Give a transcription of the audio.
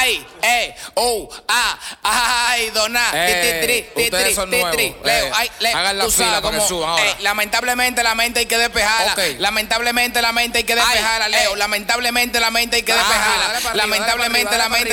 Ay, Dona. Ustedes son nuevos. Leo, hagan la fila para que suban ahora. Lamentablemente la mente hay que despejarla. Okay. Lamentablemente la mente hay que despejarla, Leo. Lamentablemente la mente hay que despejarla. Dale para arriba, Lamentablemente dale la para mente